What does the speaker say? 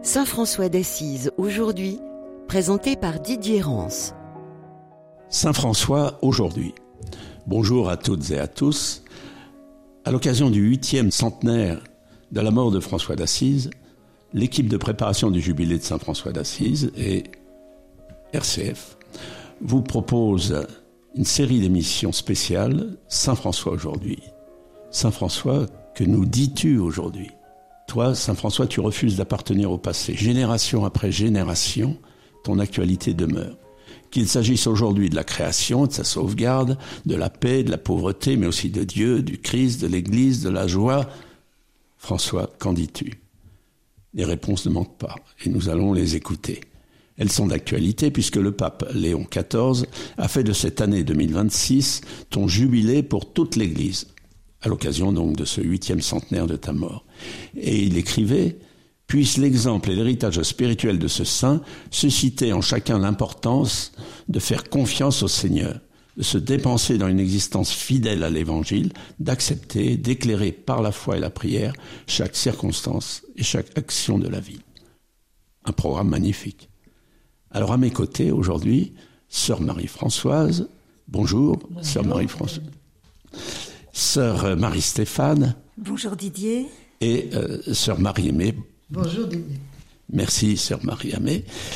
Saint François d'Assise aujourd'hui, présenté par Didier Rance. Saint François aujourd'hui. Bonjour à toutes et à tous. À l'occasion du 8e centenaire de la mort de François d'Assise, l'équipe de préparation du jubilé de Saint François d'Assise et RCF vous propose une série d'émissions spéciales Saint François aujourd'hui. Saint François, que nous dis-tu aujourd'hui ? Toi, Saint François, tu refuses d'appartenir au passé. Génération après génération, ton actualité demeure. Qu'il s'agisse aujourd'hui de la création, de sa sauvegarde, de la paix, de la pauvreté, mais aussi de Dieu, du Christ, de l'Église, de la joie. François, qu'en dis-tu ? Les réponses ne manquent pas, et nous allons les écouter. Elles sont d'actualité puisque le pape Léon XIV a fait de cette année 2026 ton jubilé pour toute l'Église, à l'occasion donc de ce 8e centenaire de ta mort. Et il écrivait « Puisse l'exemple et l'héritage spirituel de ce saint susciter en chacun l'importance de faire confiance au Seigneur, de se dépenser dans une existence fidèle à l'Évangile, d'accepter, d'éclairer par la foi et la prière chaque circonstance et chaque action de la vie. » Un programme magnifique. Alors à mes côtés aujourd'hui, sœur Marie-Françoise, bonjour. Sœur Marie-Françoise. Sœur Marie-Stéphane. Bonjour Didier. Et sœur Marie-Aimée. Bonjour Didier. Merci sœur Marie-Aimée.